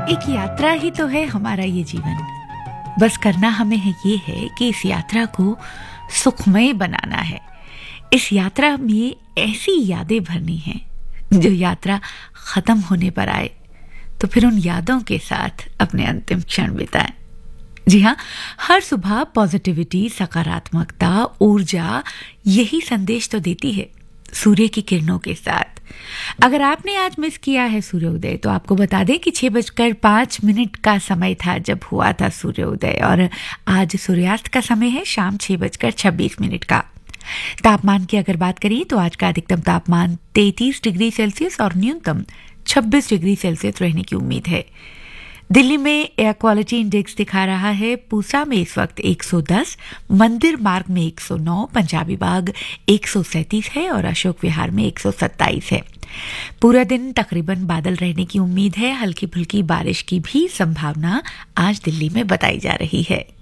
एक यात्रा ही तो है हमारा ये जीवन। बस करना हमें ये है कि इस यात्रा को सुखमय बनाना है। इस यात्रा में ऐसी यादें भरनी हैं जो यात्रा खत्म होने पर आए तो फिर उन यादों के साथ अपने अंतिम क्षण बिताएं। जी हाँ, हर सुबह पॉजिटिविटी, सकारात्मकता, ऊर्जा यही संदेश तो देती है सूर्य की किरणों के साथ। अगर आपने आज मिस किया है सूर्योदय तो आपको बता दें कि 6:05 का समय था जब हुआ था सूर्योदय, और आज सूर्यास्त का समय है शाम 6:26 का। तापमान की अगर बात करें तो आज का अधिकतम तापमान 33 डिग्री सेल्सियस और न्यूनतम 26 डिग्री सेल्सियस रहने की उम्मीद है। दिल्ली में एयर क्वालिटी इंडेक्स दिखा रहा है पूसा में इस वक्त 110, मंदिर मार्ग में 109, पंजाबी बाग 137 है और अशोक विहार में 127 है। पूरा दिन तकरीबन बादल रहने की उम्मीद है। हल्की फुल्की बारिश की भी संभावना आज दिल्ली में बताई जा रही है।